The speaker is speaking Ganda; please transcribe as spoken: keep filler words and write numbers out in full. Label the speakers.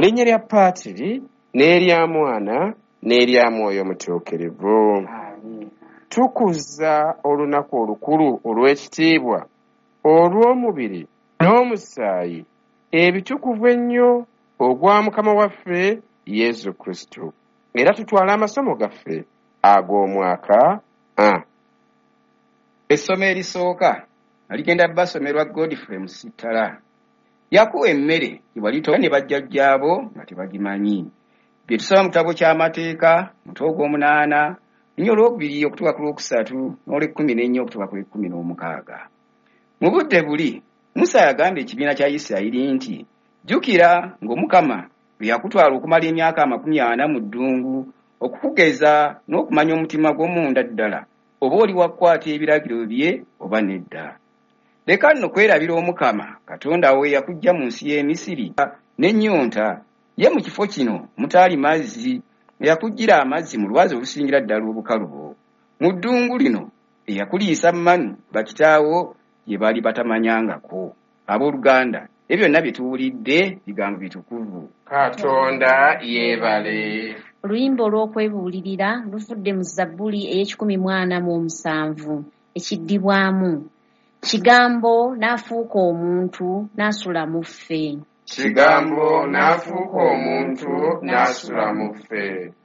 Speaker 1: linnya lya Paatiri n'erya Mwana n'erya Mwoyo Omutuukirivu. Tukuza olunaku olukulu olw'ekitiibwa olw'omubiri n'omusaayi ebitukuvu ennyo ogwa Mukama waffe Yesu Kristo. Era tutwala amasomo gaffe ag'omwaka a.
Speaker 2: Essomo erisooka aligenda basomerwa Godfrey Musitala. Yakuwa emmere iwalito ne bajjajjaabo nga tebagimanyi. Bye tusoma mu kitabo ky'amateeka mutwe ogw'omunaana nnyo olwokubiri okutuuka ku lwokusatu n'olw'ekkumi n'ennya okutuuka ku lw'ekkumi n'omukaaga. Mu budde buli Musa yagamba ekibiina kya Isirayiri nti, jjukira ng'Omukama bwe yakutwala okumala emyaka amakumi ana mu ddungu okukugeza n'okumanya omutima gw'omunda ddala oba oli wakwata ebiragiro bye oba nedda. Leka nno kwerabira Omukama Katonda we yakujja mu nsi y'e Misiri n'ennyonta, ye mu kifo kino mutaali mazzi, eyakuggira amazzi mu lwazi olusingira ddala obukalubo. Mu ddungu lino eyakuliisa mmanu bakitaawo gye baali batamanyangako. Abooluganda, ebyo byonna bye tuwulidde bigambo bitukuvu.
Speaker 1: Katonda yeebale.
Speaker 3: Oluyimba olw'okwebuulirira luvudde mu Zabbuli ey'ekikumi mu ana mu omusanvu ekiddibwamu. Kigambo n'afuuka omuntu n'asula mu ffe.
Speaker 1: Kigambo n'afuuka omuntu n'asula mu ffe.